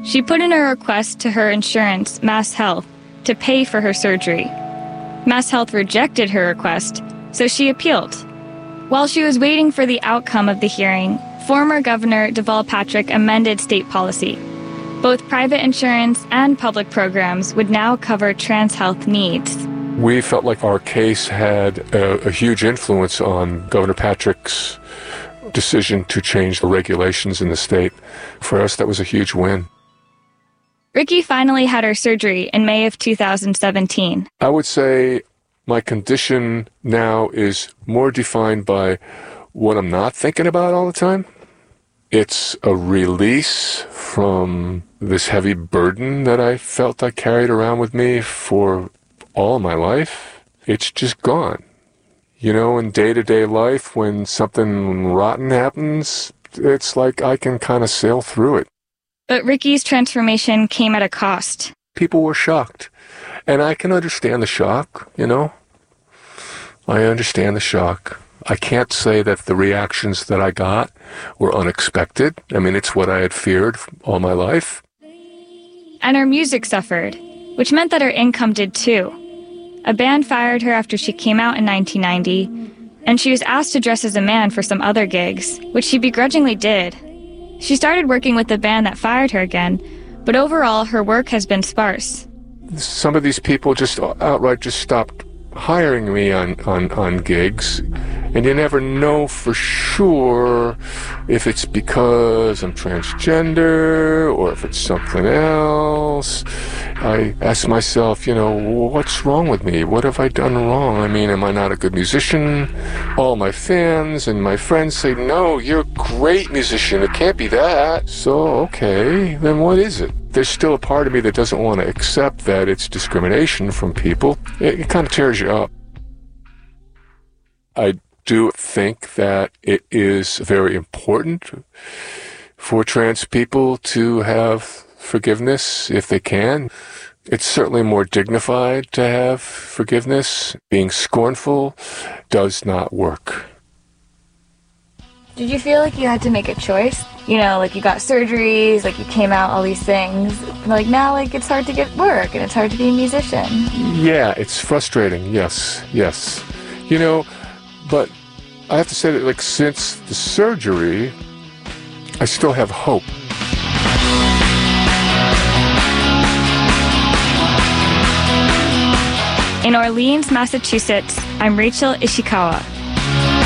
She put in a request to her insurance, MassHealth, to pay for her surgery. MassHealth rejected her request, so she appealed. While she was waiting for the outcome of the hearing, former Governor Deval Patrick amended state policy. Both private insurance and public programs would now cover trans health needs. We felt like our case had a huge influence on Governor Patrick's decision to change the regulations in the state. For us, that was a huge win. Ricki finally had her surgery in May of 2017. I would say my condition now is more defined by what I'm not thinking about all the time. It's a release from this heavy burden that I felt I carried around with me for all my life. It's just gone. You know, in day-to-day life, when something rotten happens, it's like I can kind of sail through it. But Ricki's transformation came at a cost. People were shocked. And I can understand the shock, you know. I understand the shock. I can't say that the reactions that I got were unexpected. I mean, it's what I had feared all my life. And her music suffered, which meant that her income did too. A band fired her after she came out in 1990, and she was asked to dress as a man for some other gigs, which she begrudgingly did. She started working with the band that fired her again, but overall her work has been sparse. Some of these people just outright just stopped hiring me on gigs, and you never know for sure if it's because I'm transgender or if it's something else. I ask myself, you know, what's wrong with me? What have I done wrong? I mean, am I not a good musician? All my fans and my friends say, no, you're a great musician. It can't be that. So, okay, then what is it? There's still a part of me that doesn't want to accept that it's discrimination from people. It kind of tears you up. I do think that it is very important for trans people to have forgiveness if they can. It's certainly more dignified to have forgiveness. Being scornful does not work. Did you feel like you had to make a choice? You know, like you got surgeries, like you came out, all these things. Like now, like it's hard to get work and it's hard to be a musician. Yeah, it's frustrating. Yes. You know, but I have to say that like since the surgery, I still have hope. In Orleans, Massachusetts, I'm Rachel Ishikawa.